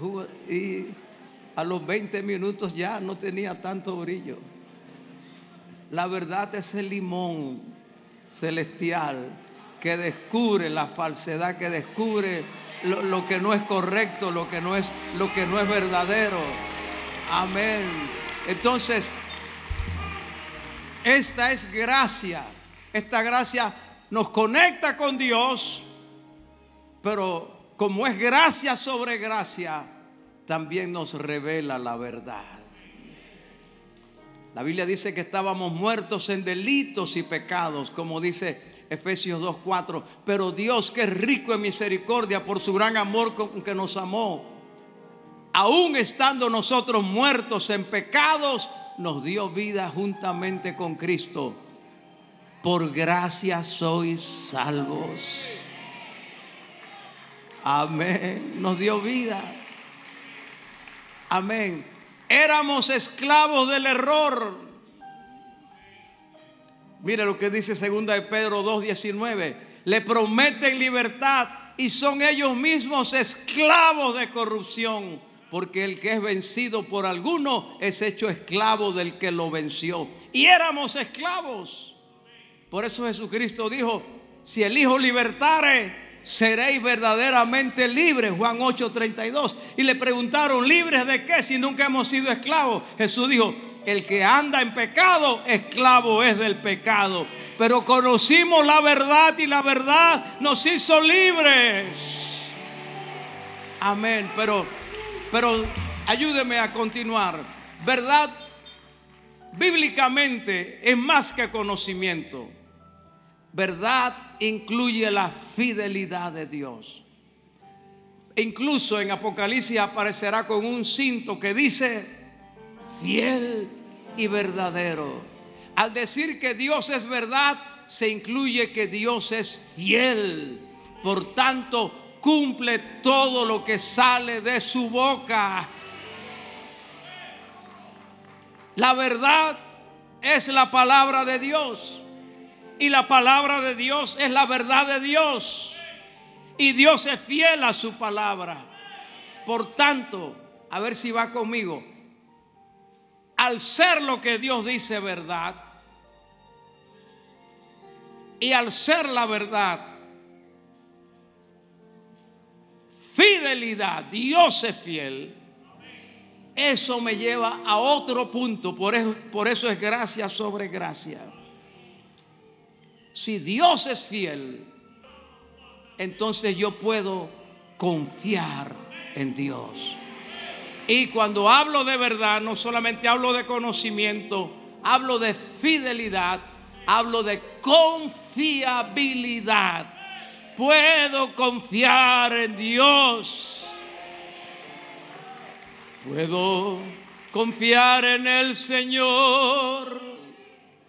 y a los 20 minutos ya no tenía tanto brillo. La verdad es el limón celestial que descubre la falsedad, que descubre lo que no es correcto, lo que no es verdadero. Amén. Entonces, esta es gracia. Esta gracia nos conecta con Dios, pero como es gracia sobre gracia, también nos revela la verdad. La Biblia dice que estábamos muertos en delitos y pecados, como dice Efesios 2:4. Pero Dios, que es rico en misericordia por su gran amor con que nos amó, aún estando nosotros muertos en pecados, nos dio vida juntamente con Cristo. Por gracia sois salvos. Amén. Nos dio vida. Amén. Éramos esclavos del error. Mire lo que dice 2 de Pedro 2:19. Le prometen libertad y son ellos mismos esclavos de corrupción, porque el que es vencido por alguno es hecho esclavo del que lo venció. Y éramos esclavos. Por eso Jesucristo dijo: si el Hijo libertare, seréis verdaderamente libres. Juan 8:32. Y le preguntaron: ¿libres de qué si nunca hemos sido esclavos? Jesús dijo: el que anda en pecado, esclavo es del pecado. Pero conocimos la verdad y la verdad nos hizo libres. Amén. Pero ayúdeme a continuar. Verdad bíblicamente es más que conocimiento. Verdad incluye la fidelidad de Dios. Incluso en Apocalipsis aparecerá con un cinto que dice: fiel y verdadero. Al decir que Dios es verdad, se incluye que Dios es fiel. Por tanto, cumple todo lo que sale de su boca. La verdad es la palabra de Dios. Y la palabra de Dios es la verdad de Dios. Y Dios es fiel a su palabra. Por tanto, a ver si va conmigo. Al ser lo que Dios dice verdad, y al ser la verdad fidelidad, Dios es fiel. Eso me lleva a otro punto. Por eso es gracia sobre gracia. Si Dios es fiel, entonces yo puedo confiar en Dios. Y cuando hablo de verdad, no solamente hablo de conocimiento, hablo de fidelidad, hablo de confiabilidad. Puedo confiar en Dios. Puedo confiar en el Señor.